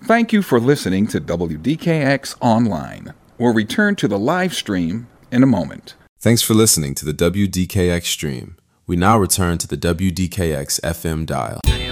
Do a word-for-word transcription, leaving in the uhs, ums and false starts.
Thank you for listening to W D K X Online. We'll return to the live stream in a moment. Thanks for listening to the W D K X stream. We now return to the W D K X F M dial.